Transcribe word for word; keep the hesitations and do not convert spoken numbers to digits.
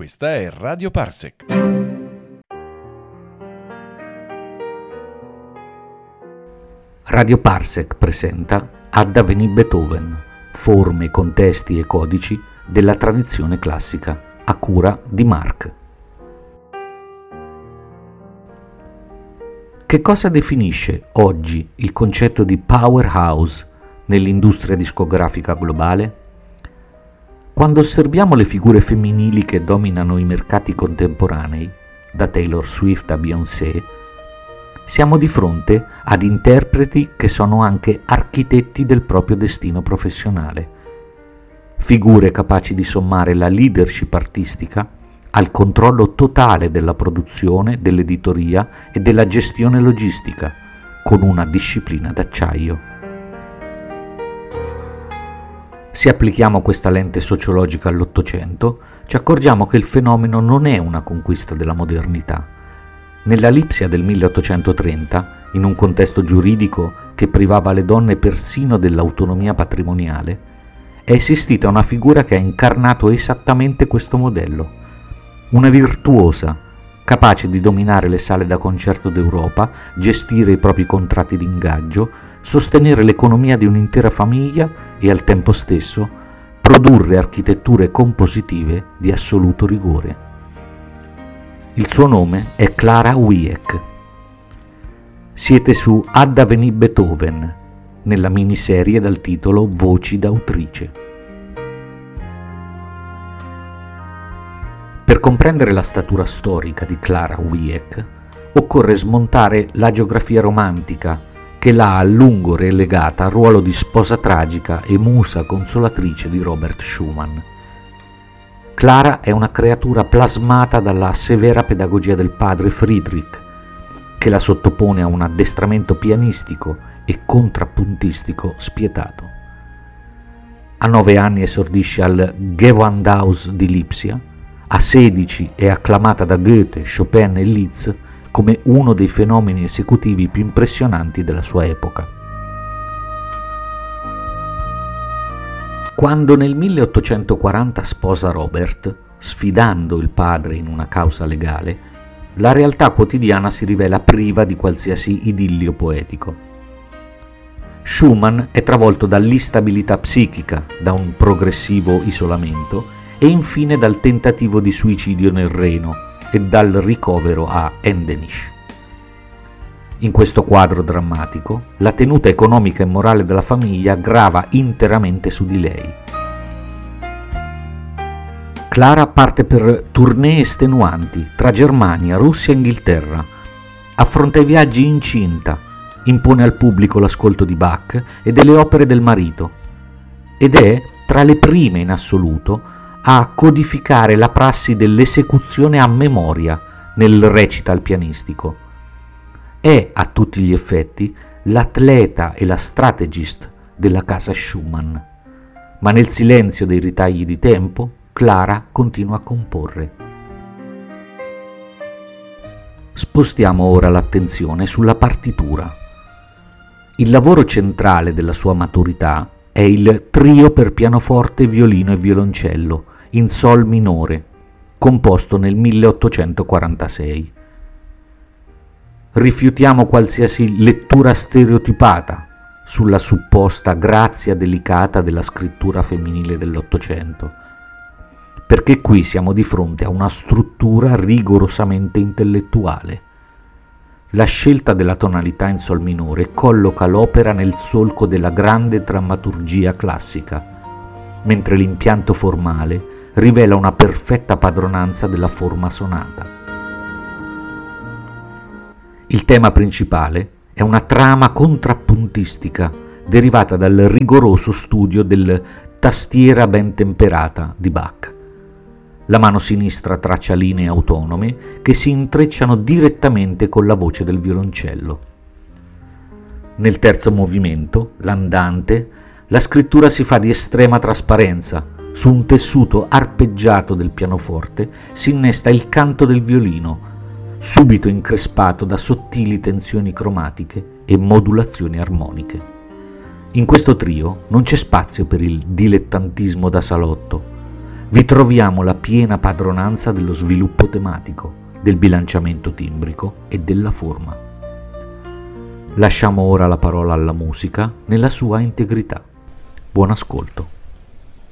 Questa è Radio Parsec. Radio Parsec presenta Adda Veni Beethoven, forme, contesti e codici della tradizione classica, a cura di Mark. Che cosa definisce oggi il concetto di powerhouse nell'industria discografica globale? Quando osserviamo le figure femminili che dominano i mercati contemporanei, da Taylor Swift a Beyoncé, siamo di fronte ad interpreti che sono anche architetti del proprio destino professionale, figure capaci di sommare la leadership artistica al controllo totale della produzione, dell'editoria e della gestione logistica, con una disciplina d'acciaio. Se applichiamo questa lente sociologica all'Ottocento, ci accorgiamo che il fenomeno non è una conquista della modernità. Nella Lipsia del milleottocentotrenta, in un contesto giuridico che privava le donne persino dell'autonomia patrimoniale, è esistita una figura che ha incarnato esattamente questo modello. Una virtuosa, capace di dominare le sale da concerto d'Europa, gestire i propri contratti di ingaggio, sostenere l'economia di un'intera famiglia e al tempo stesso produrre architetture compositive di assoluto rigore. Il suo nome è Clara Wieck. Siete su Adda Veni Beethoven, nella miniserie dal titolo Voci d'autrice. Per comprendere la statura storica di Clara Wieck, occorre smontare la geografia romantica che l'ha a lungo relegata al ruolo di sposa tragica e musa consolatrice di Robert Schumann. Clara è una creatura plasmata dalla severa pedagogia del padre Friedrich, che la sottopone a un addestramento pianistico e contrappuntistico spietato. A nove anni esordisce al Gewandhaus di Lipsia, a sedici è acclamata da Goethe, Chopin e Liszt come uno dei fenomeni esecutivi più impressionanti della sua epoca. Quando nel milleottocentoquaranta sposa Robert, sfidando il padre in una causa legale, la realtà quotidiana si rivela priva di qualsiasi idillio poetico. Schumann è travolto dall'instabilità psichica, da un progressivo isolamento e infine dal tentativo di suicidio nel Reno e dal ricovero a Endenich. In questo quadro drammatico, la tenuta economica e morale della famiglia grava interamente su di lei. Clara parte per tournée estenuanti tra Germania, Russia e Inghilterra, affronta i viaggi incinta, impone al pubblico l'ascolto di Bach e delle opere del marito, ed è tra le prime in assoluto a codificare la prassi dell'esecuzione a memoria nel recital pianistico. È a tutti gli effetti l'atleta e la strategist della casa Schumann, ma nel silenzio dei ritagli di tempo Clara continua a comporre. Spostiamo ora l'attenzione sulla partitura. Il lavoro centrale della sua maturità è il trio per pianoforte, violino e violoncello in sol minore, composto nel milleottocentoquarantasei. Rifiutiamo qualsiasi lettura stereotipata sulla supposta grazia delicata della scrittura femminile dell'Ottocento, perché qui siamo di fronte a una struttura rigorosamente intellettuale. La scelta della tonalità in sol minore colloca l'opera nel solco della grande drammaturgia classica, mentre l'impianto formale rivela una perfetta padronanza della forma sonata. Il tema principale è una trama contrappuntistica derivata dal rigoroso studio del tastiera ben temperata di Bach. La mano sinistra traccia linee autonome che si intrecciano direttamente con la voce del violoncello. Nel terzo movimento, l'andante, la scrittura si fa di estrema trasparenza. Su un tessuto arpeggiato del pianoforte si innesta il canto del violino, subito increspato da sottili tensioni cromatiche e modulazioni armoniche. In questo trio non c'è spazio per il dilettantismo da salotto. vi troviamo la piena padronanza dello sviluppo tematico, del bilanciamento timbrico e della forma. Lasciamo ora la parola alla musica nella sua integrità. Buon ascolto.